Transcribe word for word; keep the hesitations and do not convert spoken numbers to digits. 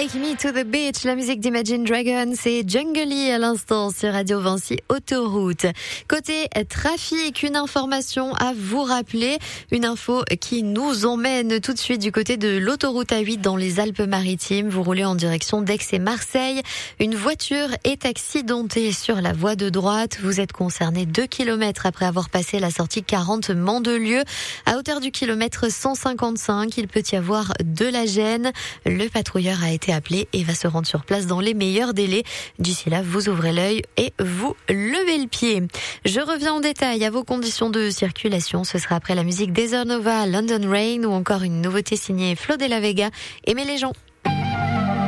Take Me to the Beach, la musique d'Imagine Dragons, c'est Jungly à l'instant sur Radio Vinci Autoroute. Côté trafic, une information à vous rappeler, une info qui nous emmène tout de suite du côté de l'autoroute A huit dans les Alpes-Maritimes. Vous roulez en direction d'Aix et Marseille. Une voiture est accidentée sur la voie de droite. Vous êtes concerné deux kilomètres après avoir passé la sortie quarante Mandelieu. À hauteur du kilomètre cent cinquante-cinq, il peut y avoir de la gêne. Le patrouilleur a été appelé et va se rendre sur place dans les meilleurs délais. D'ici là, vous ouvrez l'œil et vous levez le pied. Je reviens en détail à vos conditions de circulation. Ce sera après la musique Desert Nova, London Rain ou encore une nouveauté signée Flo de la Vega. Aimez les gens.